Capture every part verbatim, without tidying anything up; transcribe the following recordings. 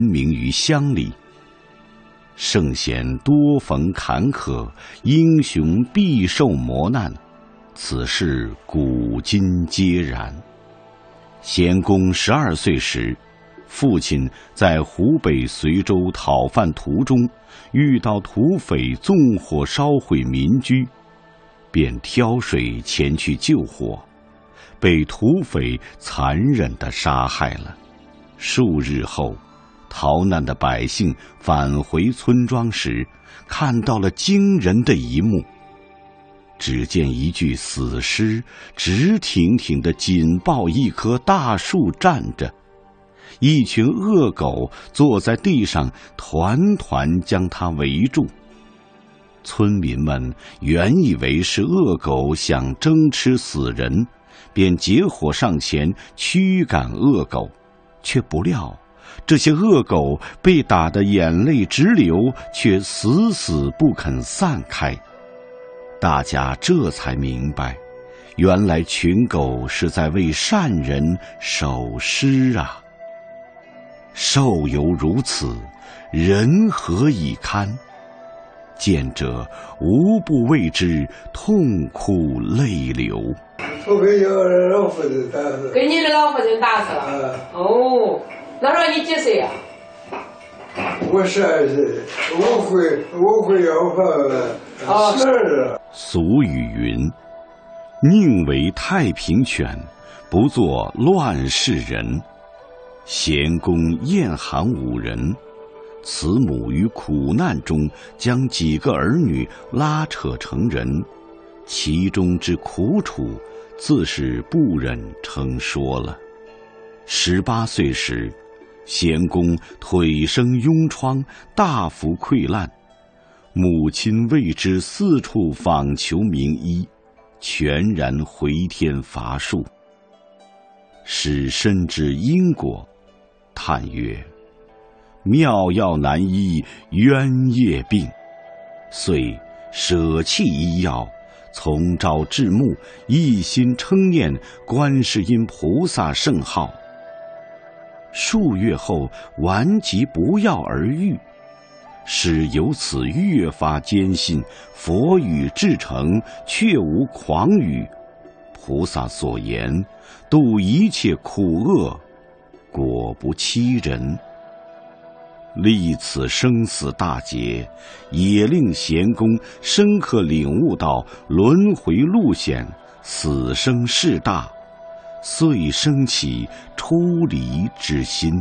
名于乡里。圣贤多逢坎坷，英雄必受磨难，此事古今皆然。贤公十二岁时，父亲在湖北随州讨饭途中遇到土匪纵火烧毁民居，便挑水前去救火，被土匪残忍地杀害了。数日后，逃难的百姓返回村庄时，看到了惊人的一幕。只见一具死尸直挺挺地紧抱一棵大树站着，一群恶狗坐在地上团团将它围住。村民们原以为是恶狗想争吃死人，便结伙上前驱赶恶狗，却不料这些恶狗被打得眼泪直流，却死死不肯散开。大家这才明白，原来群狗是在为善人守尸啊！兽犹如此，人何以堪？见者无不为之痛哭泪流。 我给你老夫人打死， 给你的老夫人打死了。嗯、哦，那时候你几岁呀、 啊？我十二岁，我会我会要饭，十二了。 俗语云：“宁为太平犬，不做乱世人。”贤公厌寒五人，慈母于苦难中将几个儿女拉扯成人，其中之苦楚，自是不忍称说了。十八岁时，贤公腿生痈疮，大幅溃烂，母亲为之四处访求名医，全然回天乏术。使深知因果，叹曰：“妙药难医冤业病。”遂舍弃医药，从朝至暮，一心称念观世音菩萨圣号。数月后，顽疾不药而愈，使由此越发坚信佛语至诚，确无诳语。菩萨所言，度一切苦厄，果不欺人。历此生死大劫，也令贤公深刻领悟到轮回路险，死生事大，遂生起出离之心。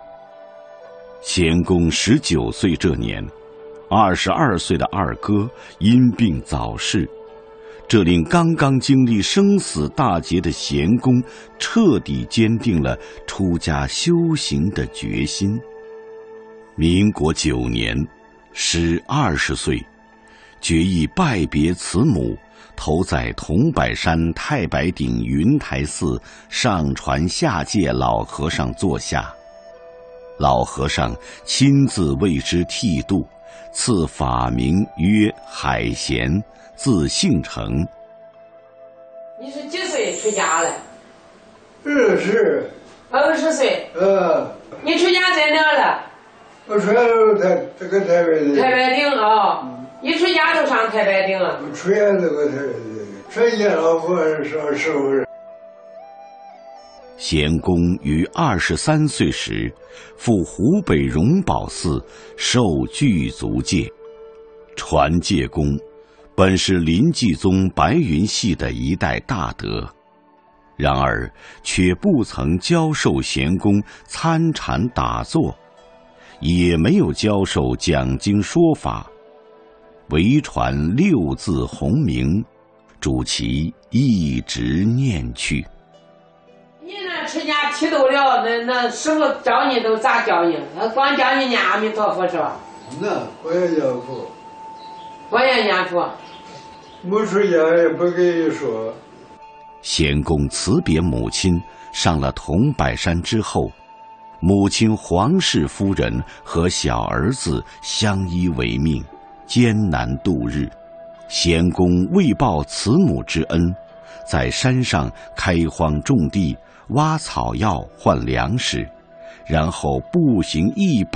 贤公十九岁这年，二十二岁的二哥因病早逝，这令刚刚经历生死大劫的贤公彻底坚定了出家修行的决心。民国九年，时二十岁，决意拜别慈母，投在桐柏山太白顶云台寺上传下界老和尚座下。老和尚亲自为之剃度，赐法名曰海贤，字姓成。 你是几岁出家了？ 二十。 二十岁。 嗯。 你出家在哪了？ 我出家都台这个太白顶。 太白顶啊、哦！一出家就上太白顶了。 我出家这个太白顶，出家老和尚上师傅。 贤公于二十三岁时，赴湖北荣宝寺受具足戒。传戒公本是临济宗白云系的一代大德，然而却不曾教授贤公参禅打坐，也没有教授讲经说法，唯传六字洪名，主其一直念去。 你那出家剃度了，那那师傅教你都咋教你？他光教你念阿弥陀佛是吧？ 那我也念佛， 我也念佛。 没出家也不跟你说。 贤公辞别母亲，上了桐柏山之后，母亲黄氏夫人和小儿子相依为命，艰难度日。贤公为报慈母之恩，在山上开荒种地，挖草药换粮食， 然后步行一百